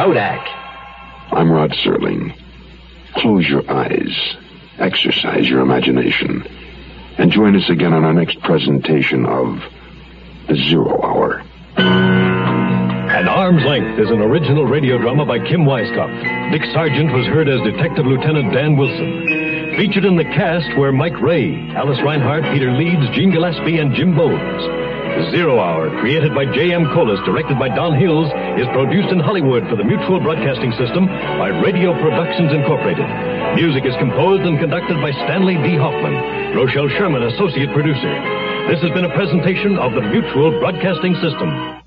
Kodak. I'm Rod Serling. Close your eyes, exercise your imagination, and join us again on our next presentation of The Zero Hour. An Arm's Length is an original radio drama by Kim Weiskopf. Dick Sargent was heard as Detective Lieutenant Dan Wilson. Featured in the cast were Mike Ray, Alice Reinhardt, Peter Leeds, Gene Gillespie, and Jim Bowles. The Zero Hour, created by J.M. Collis, directed by Don Hills, is produced in Hollywood for the Mutual Broadcasting System by Radio Productions Incorporated. Music is composed and conducted by Stanley D. Hoffman. Rochelle Sherman, associate producer. This has been a presentation of the Mutual Broadcasting System.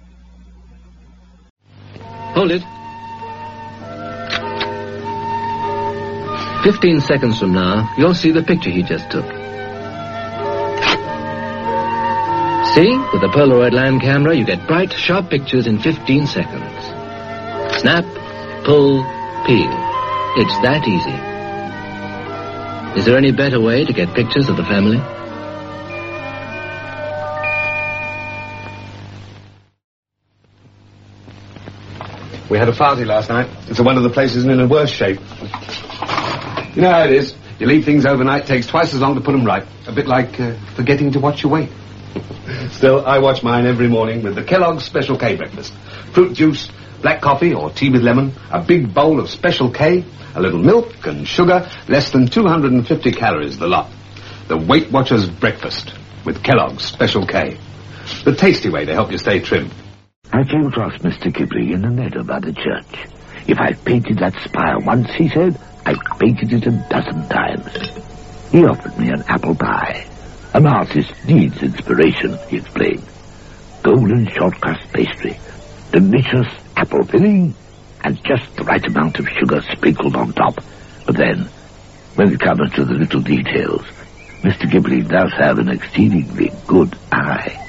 Hold it. 15 seconds from now, you'll see the picture he just took. See? With the Polaroid land camera, you get bright, sharp pictures in 15 seconds. Snap, pull, peel. It's that easy. Is there any better way to get pictures of the family? We had a party last night. It's one of the places in a worse shape. You know how it is. You leave things overnight, takes twice as long to put them right. A bit like forgetting to watch your weight. Still, I watch mine every morning with the Kellogg's Special K breakfast. Fruit juice, black coffee or tea with lemon, a big bowl of Special K, a little milk and sugar, less than 250 calories the lot. The Weight Watchers breakfast with Kellogg's Special K. The tasty way to help you stay trim. I came across Mr. Kipling in the meadow by the church. If I've painted that spire once, he said, I've painted it 12 times. He offered me an apple pie. An artist needs inspiration, he explained. Golden short crust pastry, delicious apple filling, and just the right amount of sugar sprinkled on top. But then, when it comes to the little details, Mr. Kipling does have an exceedingly good eye.